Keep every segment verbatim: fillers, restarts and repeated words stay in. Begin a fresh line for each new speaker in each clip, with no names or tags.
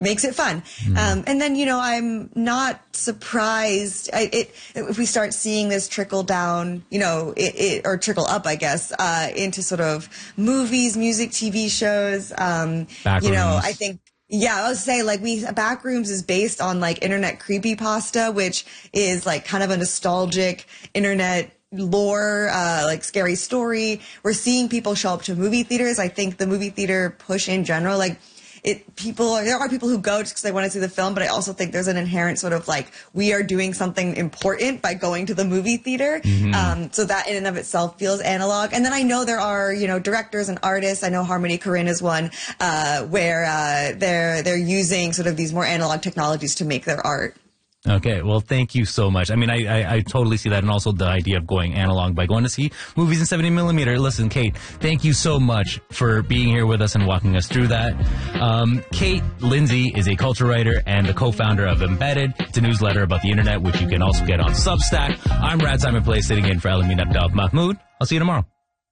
makes it fun. Mm. Um, and then, you know, I'm not surprised I, it, if we start seeing this trickle down, you know, it, it or trickle up, I guess, uh, into sort of movies, music, T V shows. Um, you know, I think, yeah, I would say like we, Backrooms is based on like internet creepypasta, which is like kind of a nostalgic internet lore, uh, like scary story. We're seeing people show up to movie theaters. I think the movie theater push in general, like, It people there are people who go just because they want to see the film, but I also think there's an inherent sort of like we are doing something important by going to the movie theater. Mm-hmm. Um, so that in and of itself feels analog. And then I know there are you know directors and artists. I know Harmony Korine is one uh, where uh, they're they're using sort of these more analog technologies to make their art.
Okay, well, thank you so much. I mean, I, I, I totally see that, and also the idea of going analog by going to see movies in seventy millimeter. Listen, Kate, thank you so much for being here with us and walking us through that. Um, Kate Lindsay is a culture writer and the co-founder of Embedded. It's a newsletter about the internet, which you can also get on Substack. I'm Rad Simon Place, sitting in for Elamin Abdel Mahmoud. I'll see you tomorrow.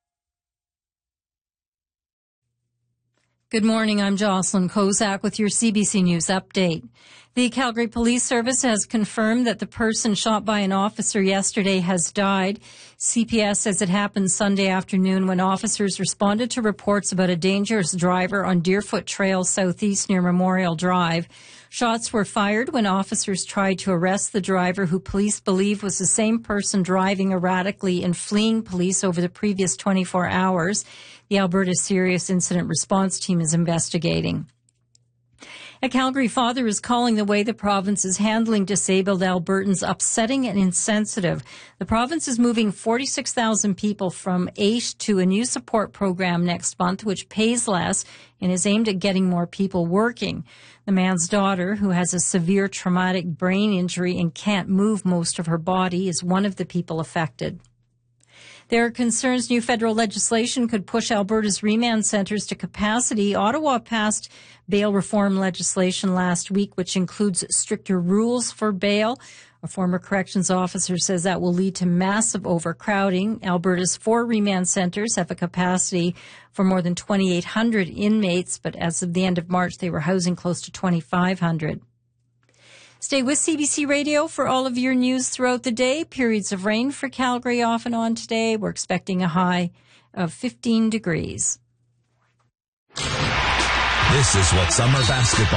Good morning. I'm Jocelyn Kozak with your C B C News update. The Calgary Police Service has confirmed that the person shot by an officer yesterday has died. C P S says it happened Sunday afternoon when officers responded to reports about a dangerous driver on Deerfoot Trail southeast near Memorial Drive. Shots were fired when officers tried to arrest the driver, who police believe was the same person driving erratically and fleeing police over the previous twenty-four hours. The Alberta Serious Incident Response Team is investigating. A Calgary father is calling the way the province is handling disabled Albertans upsetting and insensitive. The province is moving forty-six thousand people from AISH to a new support program next month, which pays less and is aimed at getting more people working. The man's daughter, who has a severe traumatic brain injury and can't move most of her body, is one of the people affected. There are concerns new federal legislation could push Alberta's remand centres to capacity. Ottawa passed bail reform legislation last week, which includes stricter rules for bail. A former corrections officer says that will lead to massive overcrowding. Alberta's four remand centres have a capacity for more than twenty-eight hundred inmates, but as of the end of March, they were housing close to twenty-five hundred. Stay with C B C Radio for all of your news throughout the day. Periods of rain for Calgary off and on today. We're expecting a high of fifteen degrees.
This is what summer basketball